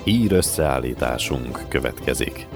Hír összeállításunk következik.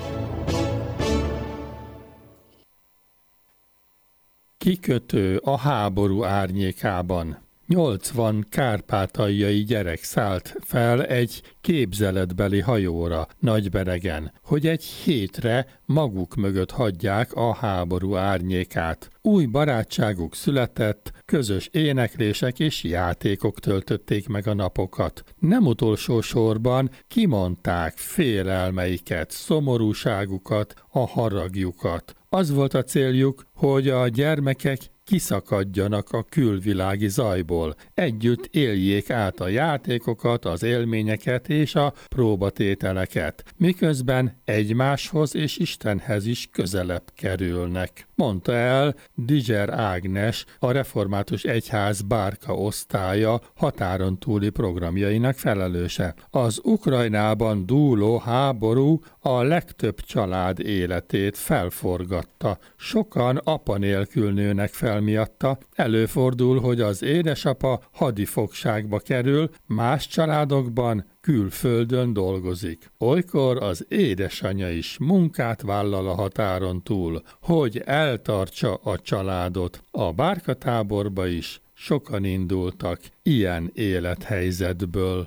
Kikötő a háború árnyékában. 80 kárpátaljai gyerek szállt fel egy képzeletbeli hajóra Nagyberegen, hogy egy hétre maguk mögött hagyják a háború árnyékát. Új barátságuk született, közös éneklések és játékok töltötték meg a napokat. Nem utolsó sorban kimondták félelmeiket, szomorúságukat, a haragjukat. Az volt a céljuk, hogy a gyermekek kiszakadjanak a külvilági zajból. Együtt éljék át a játékokat, az élményeket és a próbatételeket, miközben egymáshoz és Istenhez is közelebb kerülnek. Mondta el Diger Ágnes, a Református Egyház Bárka osztálya határon túli programjainak felelőse. Az Ukrajnában dúló háború a legtöbb család életét felforgatta. Sokan apa nélkül nőnek fel miatta. Előfordul, hogy az édesapa hadifogságba kerül, más családokban külföldön dolgozik. Olykor az édesanyja is munkát vállal a határon túl, hogy eltartsa a családot. A bárkatáborba is sokan indultak ilyen élethelyzetből.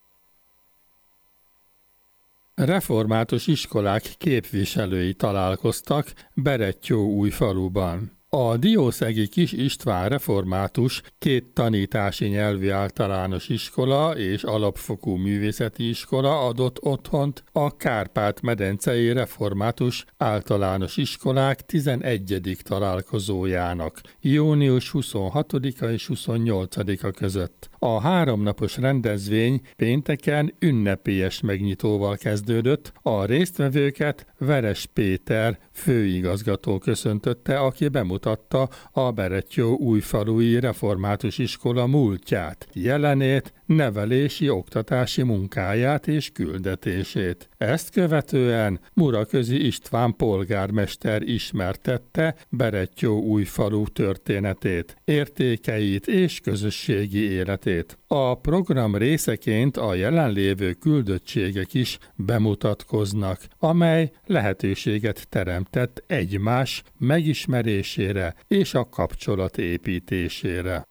Református iskolák képviselői találkoztak Berettyóújfaluban. A diószegi Kis István református 2 tanítási nyelvi általános iskola és alapfokú művészeti iskola adott otthont a Kárpát-medencei református általános iskolák 11. találkozójának június 26-a és 28-a között. A 3 napos rendezvény pénteken ünnepélyes megnyitóval kezdődött, a résztvevőket Veres Péter főigazgató köszöntötte, aki bemutatta a Berettyóújfalui református iskola múltját, jelenét, nevelési, oktatási munkáját és küldetését. Ezt követően Muraközi István polgármester ismertette Berettyóújfalu történetét, értékeit és közösségi életét. A program részeként a jelenlévő küldöttségek is bemutatkoznak, amely lehetőséget teremtett egymás megismerésére és a kapcsolat építésére.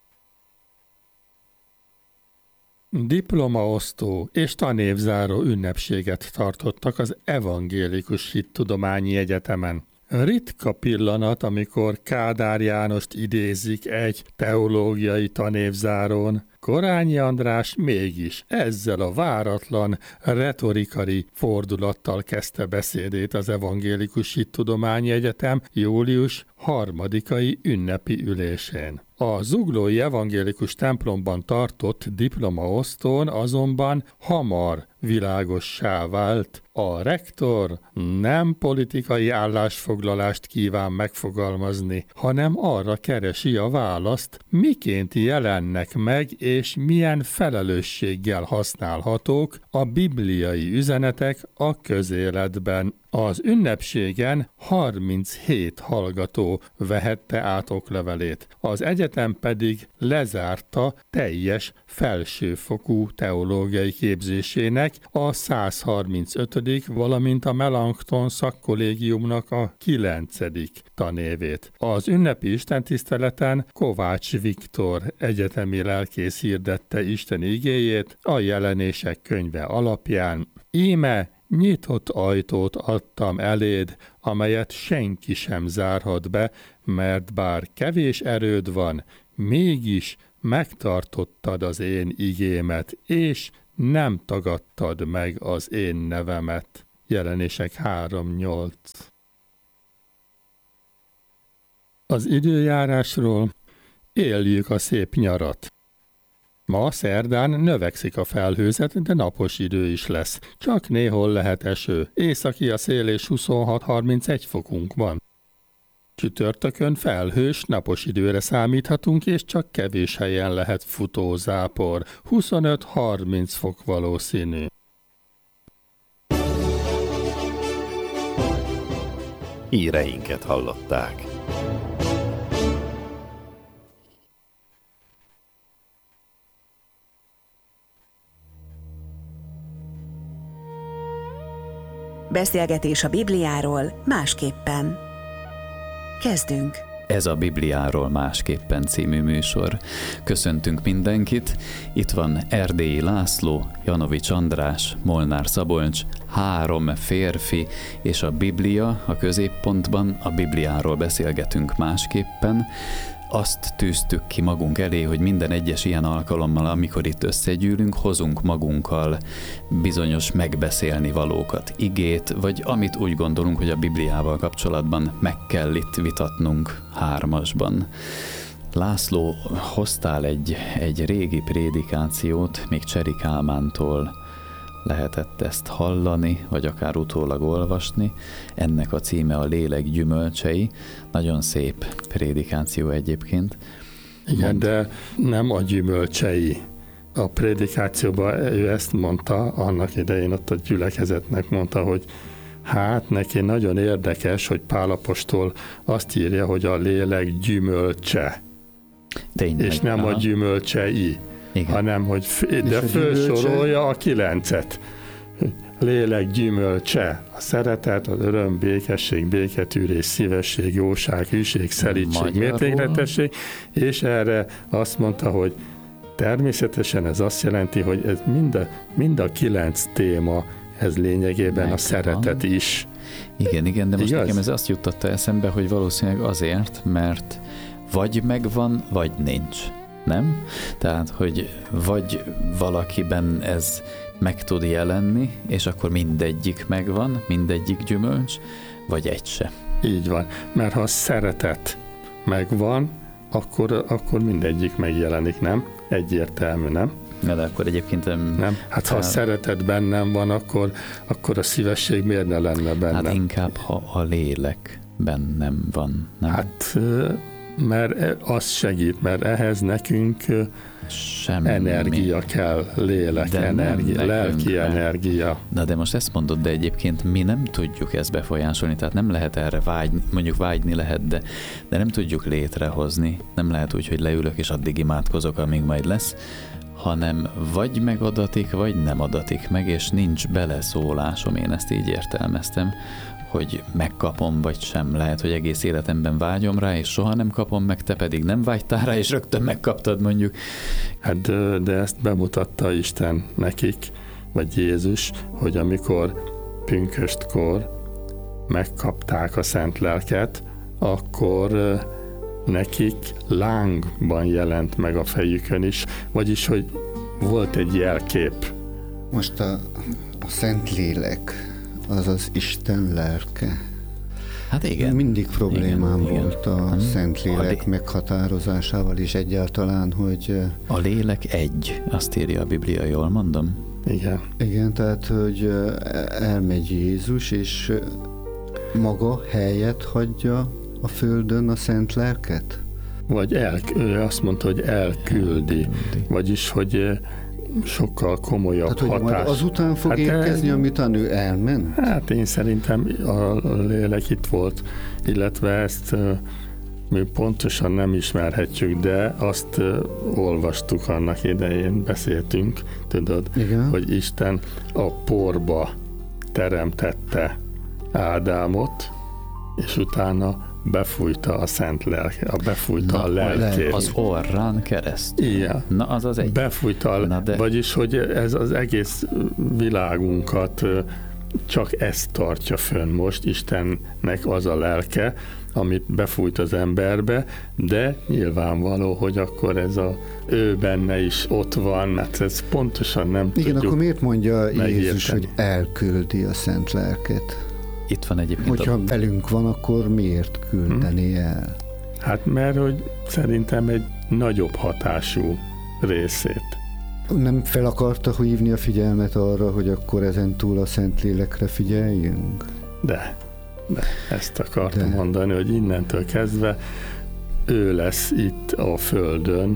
Diplomaosztó és tanévzáró ünnepséget tartottak az Evangélikus Hittudományi Egyetemen. Ritka pillanat, amikor Kádár Jánost idézik egy teológiai tanévzárón. Korányi András mégis ezzel a váratlan, retorikai fordulattal kezdte beszédét az Evangélikus Hittudományi Egyetem július 3-ai ünnepi ülésén. A zuglói evangélikus templomban tartott diplomaosztón azonban hamar világossá vált. A rektor nem politikai állásfoglalást kíván megfogalmazni, hanem arra keresi a választ, miként jelennek meg és milyen felelősséggel használhatók a bibliai üzenetek a közéletben. Az ünnepségen 37 hallgató vehette át oklevelét, az egyetem pedig lezárta teljes felsőfokú teológiai képzésének a 135., valamint a Melanchthon szakkollégiumnak a 9. tanévét. Az ünnepi istentiszteleten Kovács Viktor egyetemi lelkész hirdette Isten igéjét a Jelenések könyve alapján. Íme nyitott ajtót adtam eléd, amelyet senki sem zárhat be, mert bár kevés erőd van, mégis megtartottad az én igémet, és nem tagadtad meg az én nevemet. Jelenések 3:8. Az időjárásról: éljük a szép nyarat. Ma szerdán növekszik a felhőzet, de napos idő is lesz. Csak néhol lehet eső. Északi a szél és 26-31 fokunk van. Csütörtökön felhős, napos időre számíthatunk, és csak kevés helyen lehet futózápor. 25-30 fok valószínű. Híreinket hallották. Beszélgetés a Bibliáról másképpen. Kezdünk! Ez a Bibliáról másképpen című műsor. Köszöntünk mindenkit. Itt van Erdélyi László, Janovics András, Molnár Szabolcs, 3 férfi és a Biblia a középpontban. A Bibliáról beszélgetünk másképpen. Azt tűztük ki magunk elé, hogy minden egyes ilyen alkalommal, amikor itt összegyűlünk, hozunk magunkkal bizonyos megbeszélni valókat, igét, vagy amit úgy gondolunk, hogy a Bibliával kapcsolatban meg kell itt vitatnunk 3-asban. László, hoztál egy régi prédikációt, még Cseri Kálmántól lehetett ezt hallani, vagy akár utólag olvasni. Ennek a címe a Lélek gyümölcsei. Nagyon szép prédikáció egyébként. Igen, de nem a gyümölcsei. A prédikációban ő ezt mondta, annak idején ott a gyülekezetnek mondta, hogy hát neki nagyon érdekes, hogy Pál apostol azt írja, hogy a lélek gyümölcse. Tényleg, és nem a gyümölcsei. Igen. Hanem, hogy de felsorolja a 9-et. Lélek gyümölcse, a szeretet, az öröm, békesség, béketűrés, szívesség, jóság, hűség, szelídség, mértékletesség, és erre azt mondta, hogy természetesen ez azt jelenti, hogy ez mind a 9 téma, ez lényegében a szeretet is. Igen, de most nekem ez azt juttatta eszembe, hogy valószínűleg azért, mert vagy megvan, vagy nincs. Nem? Tehát, hogy vagy valakiben ez meg tud jelenni, és akkor mindegyik megvan, mindegyik gyümölcs, vagy egy se. Így van, mert ha a szeretet megvan, akkor mindegyik megjelenik, nem? Egyértelmű, nem? De akkor egyébként nem. Hát ha a szeretet bennem van, akkor a szívesség miért ne lenne bennem? Hát inkább, ha a lélek bennem van, nem? Hát mert az segít, mert ehhez nekünk energia kell, lélek energia, lelki energia. De most ezt mondod, de egyébként mi nem tudjuk ezt befolyásolni, tehát nem lehet erre vágyni, mondjuk vágyni lehet, de nem tudjuk létrehozni, nem lehet úgy, hogy leülök és addig imádkozok, amíg majd lesz, hanem vagy megadatik, vagy nem adatik meg, és nincs beleszólásom, én ezt így értelmeztem, hogy megkapom, vagy sem. Lehet, hogy egész életemben vágyom rá, és soha nem kapom meg, te pedig nem vágytál rá, és rögtön megkaptad, mondjuk. Hát, de ezt bemutatta Isten nekik, vagy Jézus, hogy amikor pünköstkor megkapták a Szent Lelket, akkor nekik lángban jelent meg a fejükön is, vagyis, hogy volt egy jelkép. Most a Szent Lélek, az az Isten lelke. Hát igen. Mindig problémám volt a Szentlélek meghatározásával is egyáltalán, hogy... A lélek egy, azt írja a Biblia, jól mondom? Igen. Igen, tehát, hogy elmegy Jézus, és maga helyet hagyja a földön a Szent Lelket? Vagy ő azt mondta, hogy elküldi. Vagyis, hogy sokkal komolyabb hatás. Majd azután fog érkezni, amitán ő elment? Hát én szerintem a lélek itt volt, illetve ezt mi pontosan nem ismerhetjük, de azt olvastuk annak idején, beszéltünk, tudod, igen? Hogy Isten a porba teremtette Ádámot, és utána befújta a Szent Lelke, befújta a lelkét. Az orrán keresztül. Igen. Na, az az egy. Befújta, vagyis, hogy ez az egész világunkat csak ezt tartja fönn most, Istennek az a lelke, amit befújt az emberbe, de nyilvánvaló, hogy akkor ez ő benne is ott van, mert ez pontosan nem tudjuk. Igen, akkor miért mondja Jézus, hogy elküldi a Szent Lelket? Itt van egyébként. Hogyha velünk van, akkor miért küldeni el? Hát mert, hogy szerintem egy nagyobb hatású részét. Nem fel akarta hívni a figyelmet arra, hogy akkor ezen túl a Szentlélekre figyeljünk? De ezt akartam mondani, hogy innentől kezdve ő lesz itt a Földön,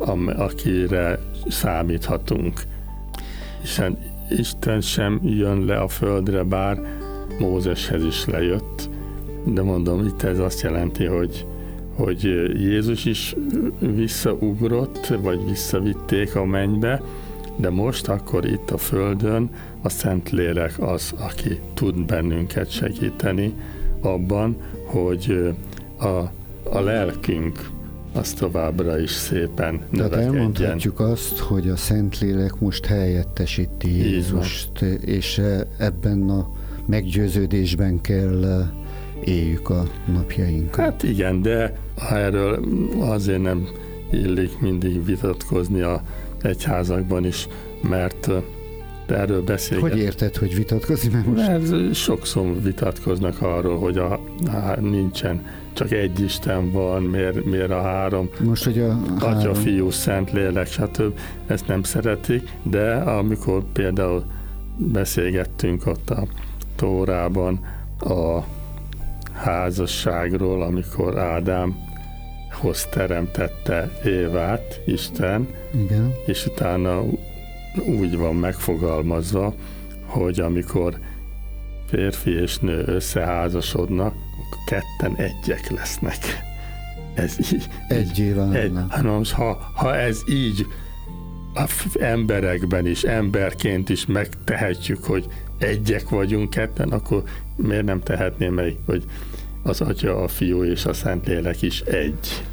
akire számíthatunk. Hiszen Isten sem jön le a Földre, bár Mózeshez is lejött, de mondom, itt ez azt jelenti, hogy Jézus is visszaugrott, vagy visszavitték a mennybe, de most akkor itt a Földön a Szentlélek az, aki tud bennünket segíteni abban, hogy a lelkünk az továbbra is szépen Tehát növekedjen. elmondhatjuk azt, hogy a Szentlélek most helyettesíti Jézust, és ebben a meggyőződésben kell éljük a napjainkat. Hát igen, de erről azért nem illik mindig vitatkozni a egyházakban is, mert erről beszélgetünk. Hogy érted, hogy vitatkozni? Mert sokszor vitatkoznak arról, hogy nincsen, csak egy Isten van, miért a három, most, hogy Atya, Fiú, Szentlélek, stb. Ezt nem szeretik, de amikor például beszélgettünk ott a Tórában a házasságról, amikor Ádámhoz teremtette Évát, Isten, igen. és utána úgy van megfogalmazva, hogy amikor férfi és nő összeházasodnak, akkor ketten egyek lesznek. Ez így. Egyé válnak. Ha ez így emberekben is, emberként is megtehetjük, hogy egyek vagyunk ketten, akkor miért nem tehetném meg, hogy az Atya, a Fiú és a Szentlélek is egy.